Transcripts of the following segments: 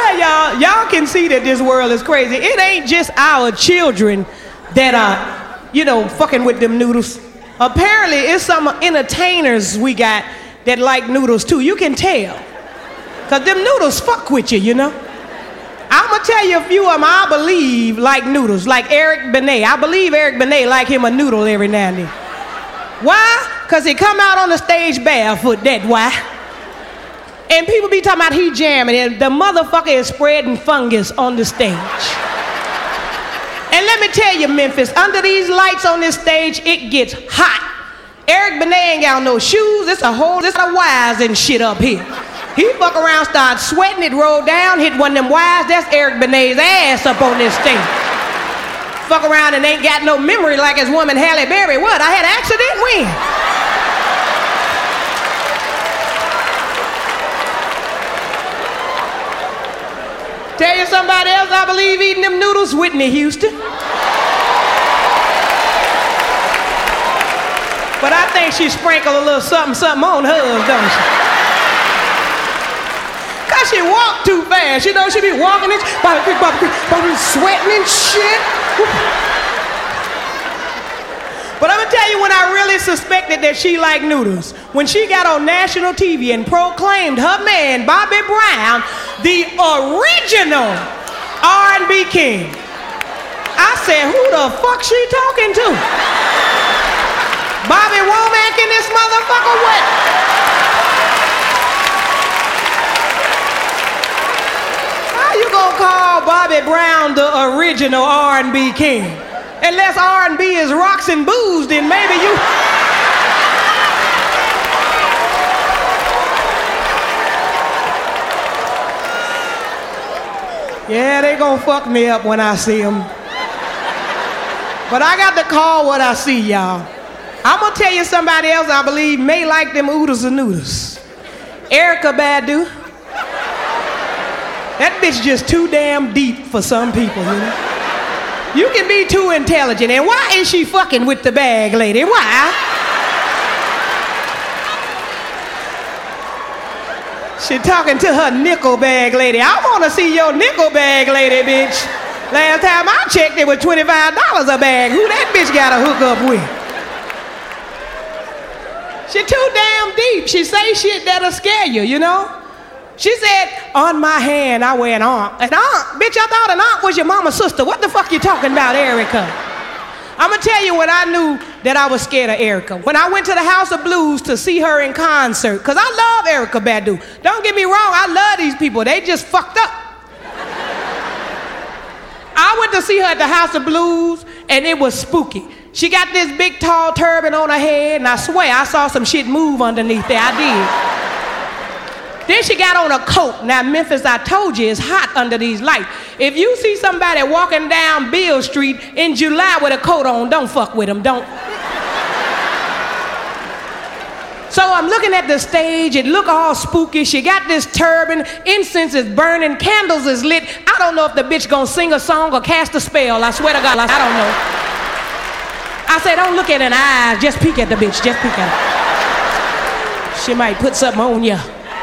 tell y'all can see that this world is crazy. It ain't just our children that are, fucking with them noodles. Apparently, it's some entertainers we got that like noodles too. You can tell. Because them noodles fuck with you, I'm going to tell you a few of them I believe like noodles, like Eric Benet. I believe Eric Benet like him a noodle every now and then. Why? Because he come out on the stage barefoot, that why. And people be talking about he jamming, and the motherfucker is spreading fungus on the stage. And let me tell you, Memphis, under these lights on this stage, it gets hot. Eric Benet ain't got no shoes, it's a whole lot of wires and shit up here. He fuck around, start sweating, it rolled down, hit one of them wires, that's Eric Benet's ass up on this stage. Fuck around and ain't got no memory like his woman Halle Berry. What, I had an accident? When? Tell you somebody else I believe eating them noodles? Whitney Houston. But I think she sprinkled a little something on hers, don't she? Cause she walked too fast, she be walking and sweating and shit. But I'm gonna tell you when I really suspected that she liked noodles. When she got on national TV and proclaimed her man, Bobby Brown, the original R&B king. I said, who the fuck she talking to? Bobby Womack in this motherfucker, what? How you gonna call Bobby Brown the original R&B king? Unless R&B is rocks and booze, then maybe you... Yeah, they gonna fuck me up when I see them. But I got to call what I see, y'all. I'm gonna tell you somebody else I believe may like them oodles and noodles. Erykah Badu. That bitch just too damn deep for some people, You can be too intelligent. And why is she fucking with the bag lady? Why? She talking to her nickel bag lady. I want to see your nickel bag lady, bitch. Last time I checked, it was $25 a bag. Who that bitch got to hook up with? She too damn deep. She say shit that'll scare you, She said, on my hand, I wear an aunt. An aunt? Bitch, I thought an aunt was your mama's sister. What the fuck you talking about, Erykah? I'm gonna tell you when I knew that I was scared of Erykah. When I went to the House of Blues to see her in concert, because I love Erykah Badu. Don't get me wrong, I love these people. They just fucked up. I went to see her at the House of Blues, and it was spooky. She got this big, tall turban on her head, and I swear I saw some shit move underneath there. I did. Then she got on a coat. Now, Memphis, I told you, it's hot under these lights. If you see somebody walking down Beale Street in July with a coat on, don't fuck with them, don't. So I'm looking at the stage, it look all spooky. She got this turban, incense is burning, candles is lit. I don't know if the bitch gonna sing a song or cast a spell. I swear to God, I don't know. I said, don't look at her eyes, just peek at the bitch, just peek at her. She might put something on you.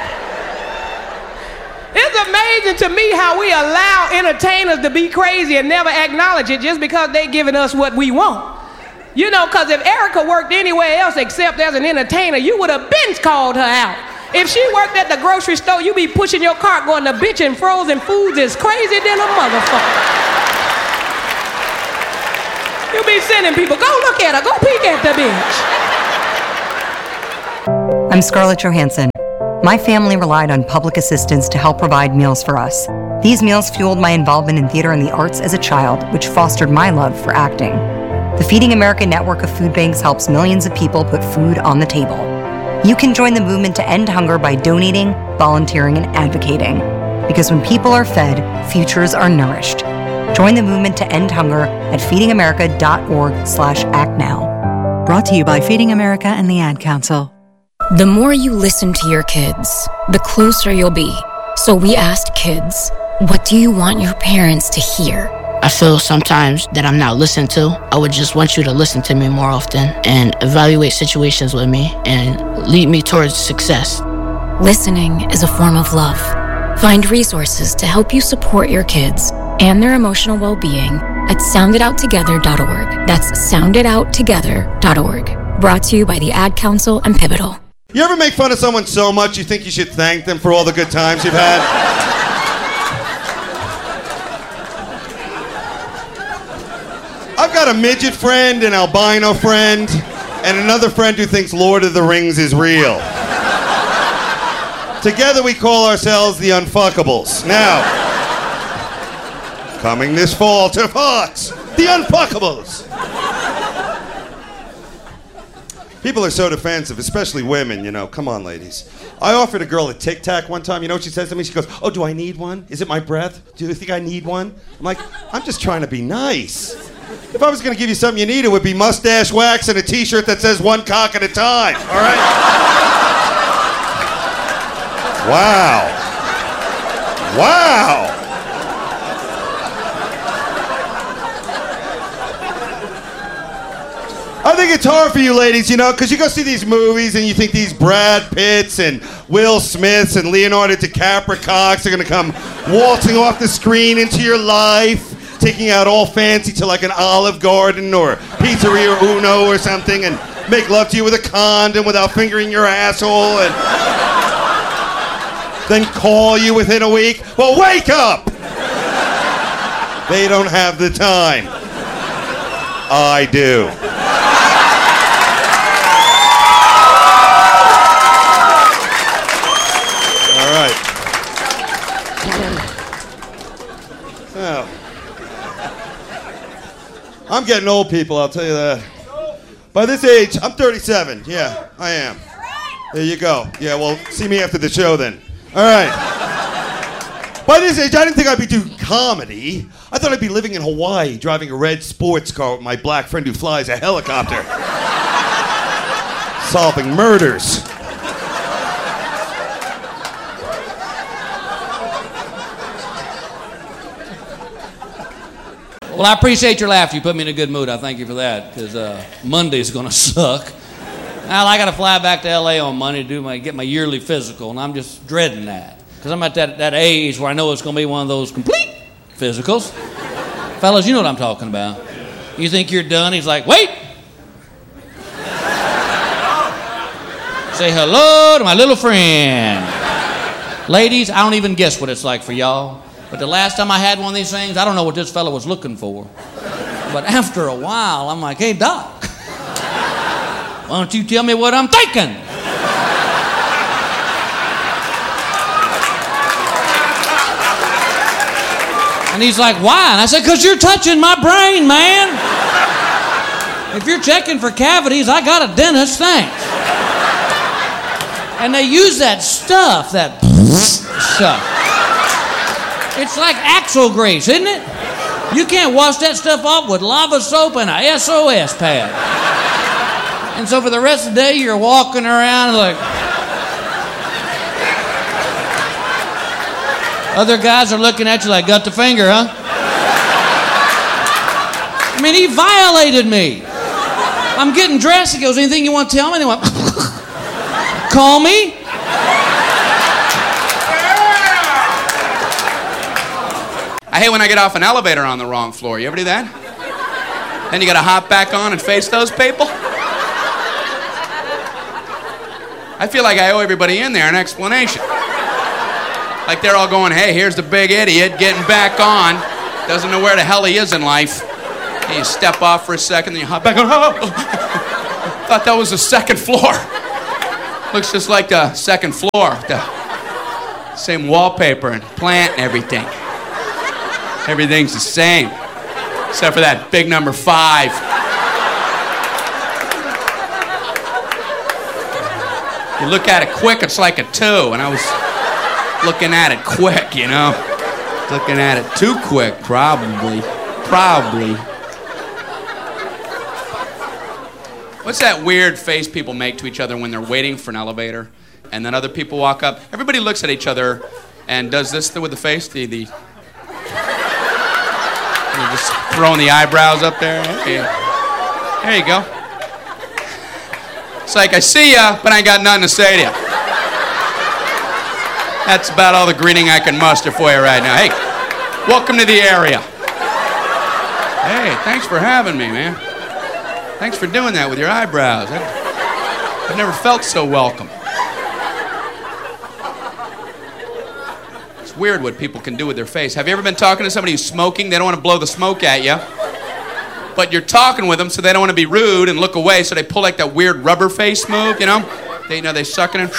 It's amazing to me how we allow entertainers to be crazy and never acknowledge it just because they giving us what we want. Because if Erykah worked anywhere else except as an entertainer, you would have been called her out. If she worked at the grocery store, you be pushing your cart going, the bitch in frozen foods is crazy than a motherfucker. You be sending people, go look at her, go peek at the bitch. I'm Scarlett Johansson. My family relied on public assistance to help provide meals for us. These meals fueled my involvement in theater and the arts as a child, which fostered my love for acting. The Feeding America network of food banks helps millions of people put food on the table. You can join the movement to end hunger by donating, volunteering, and advocating. Because when people are fed, futures are nourished. Join the movement to end hunger at feedingamerica.org/actnow. Brought to you by Feeding America and the Ad Council. The more you listen to your kids, the closer you'll be. So we asked kids, what do you want your parents to hear? I feel sometimes that I'm not listened to. I would just want you to listen to me more often and evaluate situations with me and lead me towards success. Listening is a form of love. Find resources to help you support your kids and their emotional well-being at sounditouttogether.org. That's sounditouttogether.org. Brought to you by the Ad Council and Pivotal. You ever make fun of someone so much you think you should thank them for all the good times you've had? I've got a midget friend, an albino friend, and another friend who thinks Lord of the Rings is real. Together we call ourselves the Unfuckables. Now, coming this fall to Fox, the Unfuckables. People are so defensive, especially women, you know. Come on, ladies. I offered a girl a Tic Tac one time. You know what she says to me? She goes, "Oh, do I need one? Is it my breath? Do you think I need one?" I'm like, I'm just trying to be nice. If I was going to give you something you need, it would be mustache wax and a T-shirt that says "one cock at a time." All right? Wow. Wow. I think it's hard for you ladies, you know, because you go see these movies and you think these Brad Pitts and Will Smiths and Leonardo DiCaprio cocks are going to come waltzing off the screen into your life, taking out all fancy to like an Olive Garden or Pizzeria Uno or something and make love to you with a condom without fingering your asshole and then call you within a week. Well, wake up! They don't have the time. I do. All right. Now, I'm getting old, people, I'll tell you that. By this age, I'm 37. Yeah, I am. There you go. Yeah, well, see me after the show then. All right. By this age, I didn't think I'd be doing comedy. I thought I'd be living in Hawaii, driving a red sports car with my black friend who flies a helicopter. Solving murders. Well, I appreciate your laugh. You put me in a good mood. I thank you for that, because Monday's going to suck. Now, I got to fly back to L.A. on Monday to get my yearly physical, and I'm just dreading that, because I'm at that age where I know it's going to be one of those complete physicals. Fellas, you know what I'm talking about. You think you're done, he's like, wait! Say hello to my little friend. Ladies, I don't even guess what it's like for y'all. But the last time I had one of these things, I don't know what this fella was looking for. But after a while, I'm like, hey, Doc, why don't you tell me what I'm thinking? And he's like, why? And I said, because you're touching my brain, man. If you're checking for cavities, I got a dentist, thanks. And they use that stuff, that stuff. It's like Axle grease, isn't it? You can't wash that stuff off with lava soap and a SOS pad. And so for the rest of the day, you're walking around like... Other guys are looking at you like, got the finger, huh? I mean, he violated me. I'm getting dressed. He goes, anything you want to tell me? And he went, call me? I hate when I get off an elevator on the wrong floor. You ever do that? Then you gotta hop back on and face those people? I feel like I owe everybody in there an explanation. Like they're all going, hey, here's the big idiot getting back on. Doesn't know where the hell he is in life. And you step off for a second, then you hop back on. Oh. Thought that was the second floor. Looks just like the second floor. The same wallpaper and plant and everything. Everything's the same, except for that big number 5. You look at it quick, it's like a 2, and I was looking at it quick, you know? Looking at it too quick, probably. What's that weird face people make to each other when they're waiting for an elevator, and then other people walk up? Everybody looks at each other and does this with the face, the you're just throwing the eyebrows up there. Okay. There you go. It's like, I see ya, but I ain't got nothing to say to you. That's about all the greeting I can muster for you right now. Hey, welcome to the area. Hey, thanks for having me, man. Thanks for doing that with your eyebrows. I've never felt so welcome. It's weird what people can do with their face. Have you ever been talking to somebody who's smoking? They don't want to blow the smoke at you. But you're talking with them, so they don't want to be rude and look away, so they pull like that weird rubber face move, you know? They suck it in.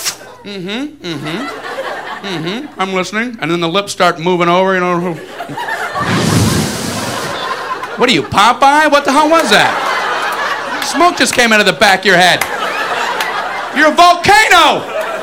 I'm listening. And then the lips start moving over, you know. What are you, Popeye? What the hell was that? Smoke just came out of the back of your head. You're a volcano!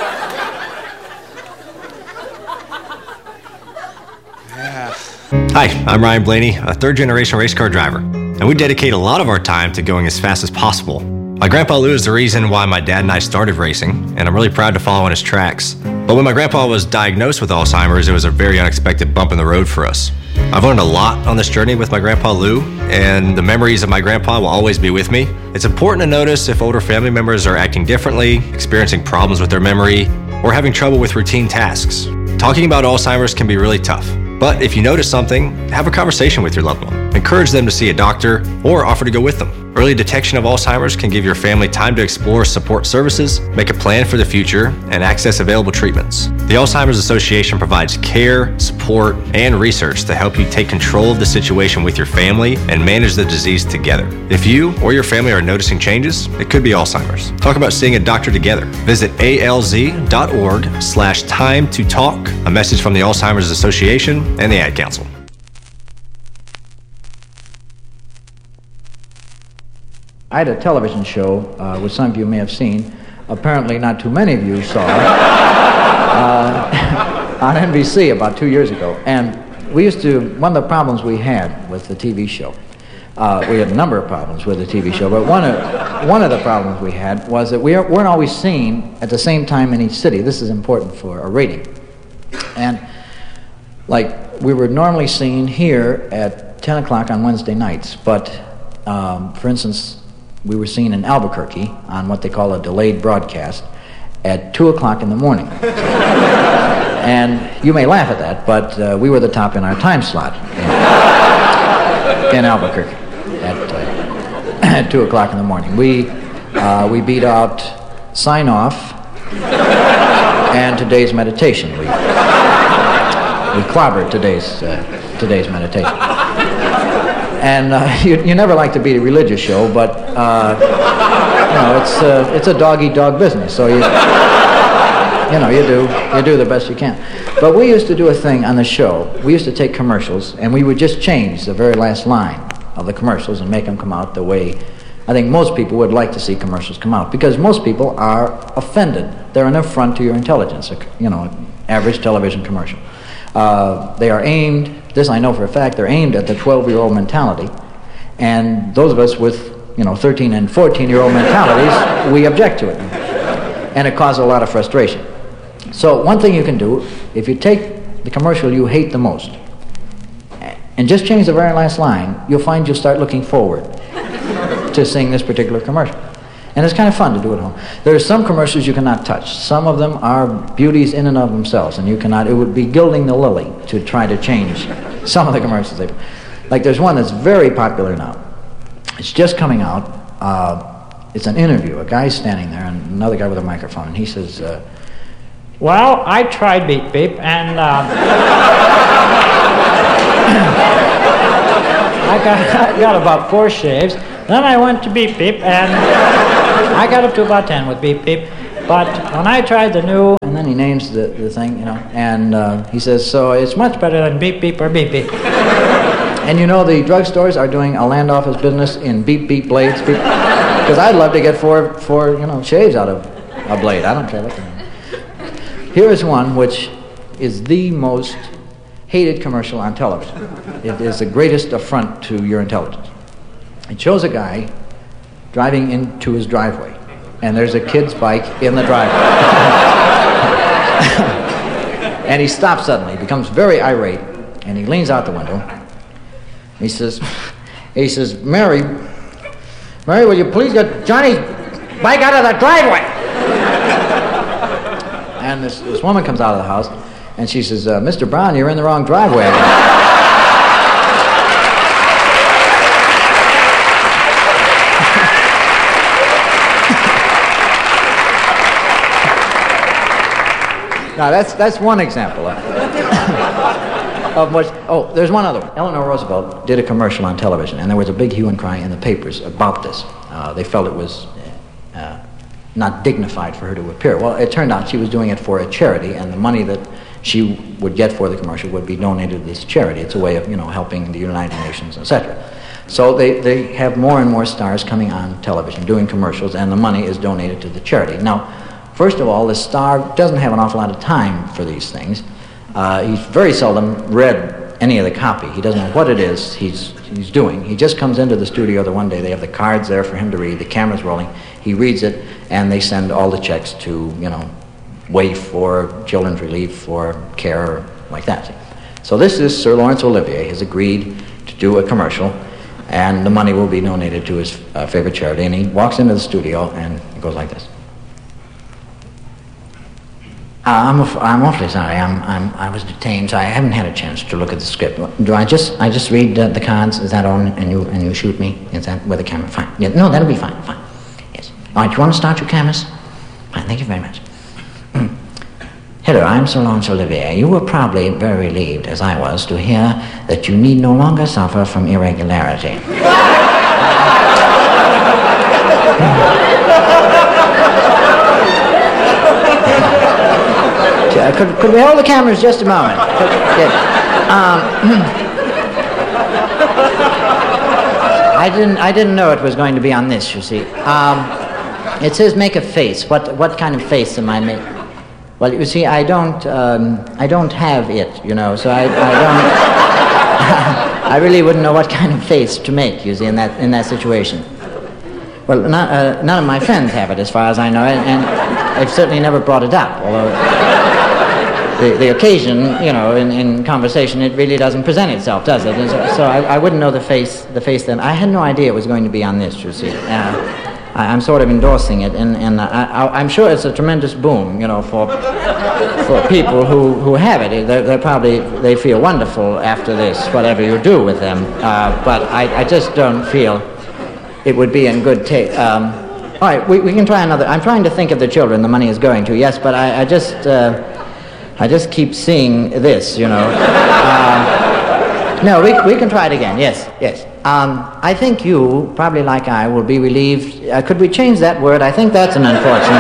Yeah. Hi, I'm Ryan Blaney, a third-generation race car driver, and we dedicate a lot of our time to going as fast as possible. My grandpa Lou is the reason why my dad and I started racing, and I'm really proud to follow in his tracks. But when my grandpa was diagnosed with Alzheimer's, it was a very unexpected bump in the road for us. I've learned a lot on this journey with my grandpa Lou, and the memories of my grandpa will always be with me. It's important to notice if older family members are acting differently, experiencing problems with their memory, or having trouble with routine tasks. Talking about Alzheimer's can be really tough. But if you notice something, have a conversation with your loved one. Encourage them to see a doctor or offer to go with them. Early detection of Alzheimer's can give your family time to explore support services, make a plan for the future, and access available treatments. The Alzheimer's Association provides care, support, and research to help you take control of the situation with your family and manage the disease together. If you or your family are noticing changes, it could be Alzheimer's. Talk about seeing a doctor together. Visit alz.org/time-to-talk. A message from the Alzheimer's Association and the Ad Council. I had a television show, which some of you may have seen. Apparently not too many of you saw on NBC about 2 years ago. And one of the problems we had with the TV show, we had a number of problems with the TV show, but one of the problems we had was that we weren't always seen at the same time in each city. This is important for a rating. And like, we were normally seen here at 10 o'clock on Wednesday nights, but for instance, we were seen in Albuquerque on what they call a delayed broadcast at 2 o'clock in the morning. And you may laugh at that, but we were the top in our time slot in Albuquerque at 2 o'clock in the morning. We beat out Sign Off and Today's Meditation. We clobbered today's meditation. And you never like to beat a religious show, but it's a dog-eat-dog business. So you do the best you can. But we used to do a thing on the show. We used to take commercials, and we would just change the very last line of the commercials and make them come out the way I think most people would like to see commercials come out, because most people are offended. They're an affront to your intelligence. Average television commercial. They are aimed, this I know for a fact, they're aimed at the 12-year-old mentality. And those of us with, 13 and 14-year-old mentalities, we object to it. And it causes a lot of frustration. So one thing you can do, if you take the commercial you hate the most, and just change the very last line, you'll find you'll start looking forward to seeing this particular commercial. And it's kind of fun to do at home. There are some commercials you cannot touch. Some of them are beauties in and of themselves, and it would be gilding the lily to try to change some of the commercials. Like there's one that's very popular now. It's just coming out. It's an interview. A guy's standing there, and another guy with a microphone, and he says, well, I tried Beep Beep, and I got about 4 shaves. Then I went to Beep Beep, and I got up to about 10 with Beep Beep. But when I tried the new... And then he names the thing, and he says, so it's much better than Beep Beep or Beep Beep. And the drugstores are doing a land office business in Beep Beep blades. Because I'd love to get four shaves out of a blade. I don't care what they mean. Here is one which is the most hated commercial on television. It is the greatest affront to your intelligence. It shows a guy driving into his driveway, and there's a kid's bike in the driveway. And he stops suddenly, becomes very irate, and he leans out the window. He says, Mary, will you please get Johnny's bike out of the driveway? And then this woman comes out of the house, and she says, Mr. Brown, you're in the wrong driveway. Now, that's one example of what... Oh, there's one other one. Eleanor Roosevelt did a commercial on television, and there was a big hue and cry in the papers about this. They felt it was not dignified for her to appear. Well, it turned out she was doing it for a charity, and the money that she would get for the commercial would be donated to this charity. It's a way of, helping the United Nations, etc. So they have more and more stars coming on television doing commercials, and the money is donated to the charity. Now, first of all, the star doesn't have an awful lot of time for these things. He's very seldom read any of the copy. He doesn't know what it is he's doing. He just comes into the studio the one day. They have the cards there for him to read. The camera's rolling. He reads it, and they send all the checks to, WAIF or Children's Relief or CARE, like that. So this is Sir Laurence Olivier has agreed to do a commercial, and the money will be donated to his favorite charity. And he walks into the studio, and it goes like this. I'm awfully sorry. I was detained, so I haven't had a chance to look at the script. Do I just read the cards? Is that all? And you shoot me? Is that with the camera? Fine. Yeah, no, that'll be fine. Fine. Yes. All right. You want to start your cameras? Fine. Thank you very much. Hello, I'm Sir Laurence Olivier. You were probably very relieved, as I was, to hear that you need no longer suffer from irregularity. Could we hold the cameras just a moment? I didn't know it was going to be on this, you see. It says make a face. What kind of face am I making? Well, you see, I don't have it, so I don't. I really wouldn't know what kind of face to make, you see, in that situation. Well, none of my friends have it, as far as I know, and they've certainly never brought it up. Although the occasion, in conversation, it really doesn't present itself, does it? And so I wouldn't know the face then. I had no idea it was going to be on this, you see. I'm sort of endorsing it, and I'm sure it's a tremendous boom, for people who have it. They feel wonderful after this, whatever you do with them. But I just don't feel it would be in good taste. All right, we can try another. I'm trying to think of the children the money is going to. Yes, but I just keep seeing this, No, we can try it again. Yes. I think you, probably like I, will be relieved. Could we change that word? I think that's an unfortunate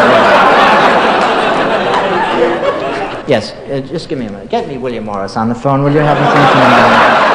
word. Yes, just give me a minute. Get me William Morris on the phone, will you? Have him think for a moment.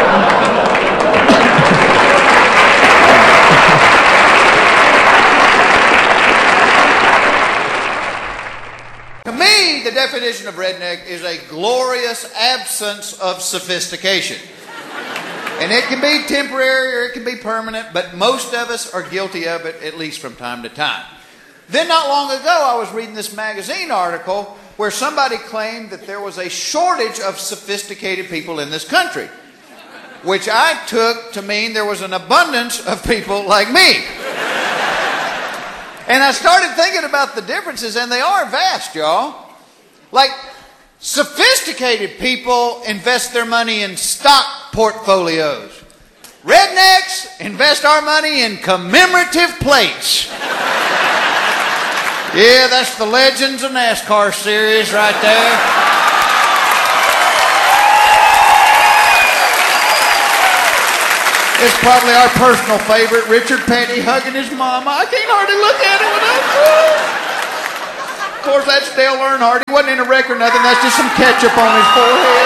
To me, the definition of redneck is a glorious absence of sophistication. And it can be temporary or it can be permanent, but most of us are guilty of it, at least from time to time. Then not long ago, I was reading this magazine article where somebody claimed that there was a shortage of sophisticated people in this country, which I took to mean there was an abundance of people like me. And I started thinking about the differences, and they are vast, y'all. Like, sophisticated people invest their money in stock portfolios. Rednecks invest our money in commemorative plates. Yeah, that's the Legends of NASCAR series right there. It's probably our personal favorite, Richard Petty hugging his mama. I can't hardly look at it without crying. Of course, that's Dale Earnhardt. He wasn't in a wreck or nothing. That's just some ketchup on his forehead.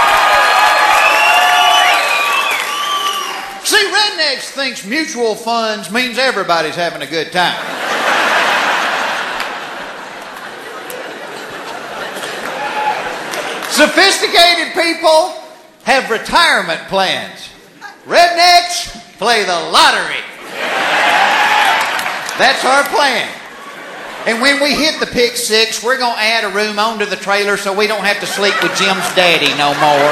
See, Rednecks thinks mutual funds means everybody's having a good time. Sophisticated people have retirement plans. Rednecks play the lottery. That's our plan. And when we hit the pick six, we're going to add a room onto the trailer so we don't have to sleep with Jim's daddy no more.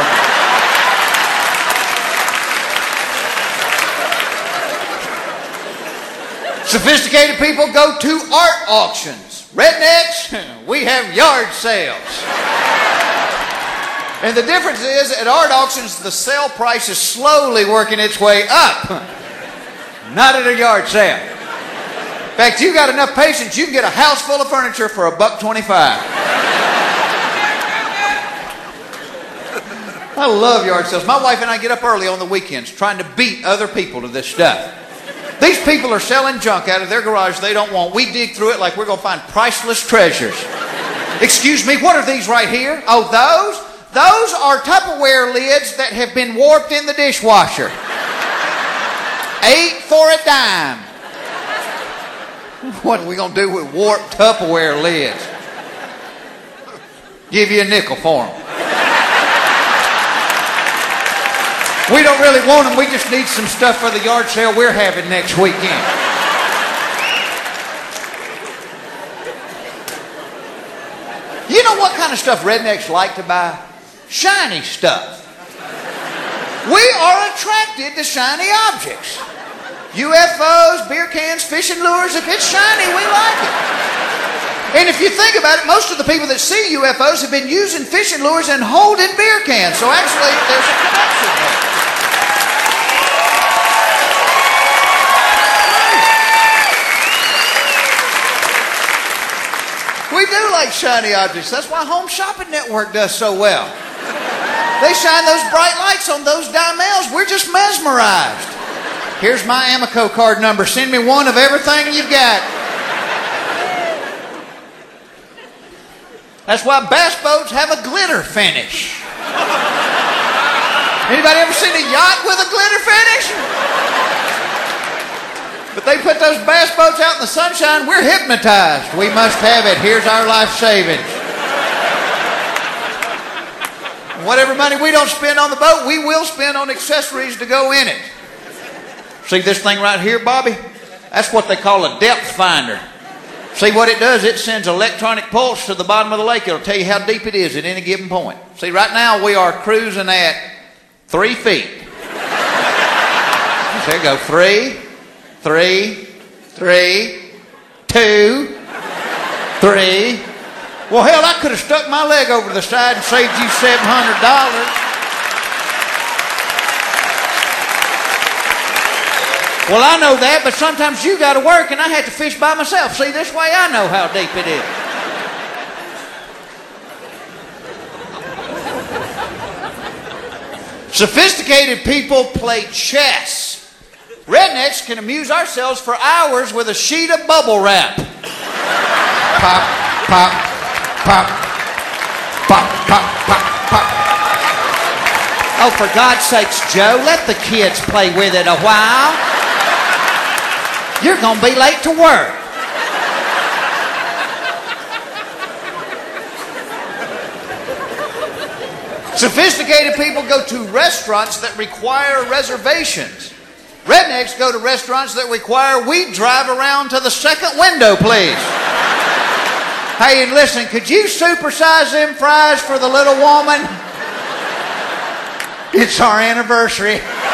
Sophisticated people go to art auctions. Rednecks, we have yard sales. And the difference is, at art auctions, the sale price is slowly working its way up. Not at a yard sale. In fact, you got enough patience, you can get a house full of furniture for $1.25. I love yard sales. My wife and I get up early on the weekends trying to beat other people to this stuff. These people are selling junk out of their garage they don't want. We dig through it like we're going to find priceless treasures. Excuse me, what are these right here? Oh, those? Those are Tupperware lids that have been warped in the dishwasher. 8 for a dime. What are we going to do with warped Tupperware lids? Give you a nickel for them. We don't really want them. We just need some stuff for the yard sale we're having next weekend. You know what kind of stuff rednecks like to buy? Shiny stuff. We are attracted to shiny objects. UFOs, beer cans, fishing lures. If it's shiny, we like it. And if you think about it, most of the people that see UFOs have been using fishing lures and holding beer cans. So actually, there's a connection there. We do like shiny objects. That's why Home Shopping Network does so well. They shine those bright lights on those dials. We're just mesmerized. Here's my Amoco card number. Send me one of everything you've got. That's why bass boats have a glitter finish. Anybody ever seen a yacht with a glitter finish? But they put those bass boats out in the sunshine, we're hypnotized. We must have it. Here's our life savings. Whatever money we don't spend on the boat, we will spend on accessories to go in it. See this thing right here, Bobby? That's what they call a depth finder. See what it does? It sends electronic pulse to the bottom of the lake. It'll tell you how deep it is at any given point. See, right now we are cruising at 3 feet. There you go. 3, 3, 3, 2, 3. Well, hell, I could have stuck my leg over the side and saved you $700. Well, I know that, but sometimes you got to work and I had to fish by myself. See, this way I know how deep it is. Sophisticated people play chess. Rednecks can amuse ourselves for hours with a sheet of bubble wrap. Pop, pop, pop, pop, pop, pop, pop. Oh, for God's sakes, Joe, let the kids play with it a while. You're going to be late to work. Sophisticated people go to restaurants that require reservations. Rednecks go to restaurants that require we drive around to the second window, please. Hey, and listen, could you supersize them fries for the little woman? It's our anniversary.